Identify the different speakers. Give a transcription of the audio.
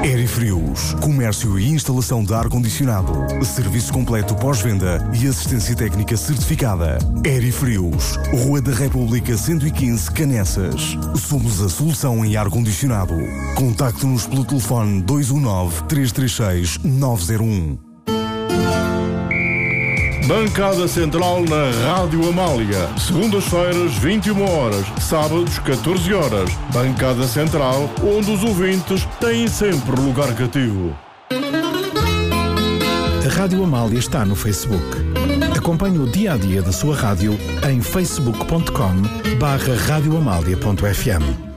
Speaker 1: Aerifrios, comércio e instalação de ar-condicionado, serviço completo pós-venda e assistência técnica certificada. Aerifrios, Rua da República 115, Canessas. Somos a solução em ar-condicionado. Contacte-nos pelo telefone 219-336-901.
Speaker 2: Bancada Central na Rádio Amália. Segundas-feiras, 21 horas. Sábados, 14 horas. Bancada Central, onde os ouvintes têm sempre lugar cativo.
Speaker 3: A Rádio Amália está no Facebook. Acompanhe o dia-a-dia da sua rádio em facebook.com/radioamalia.fm.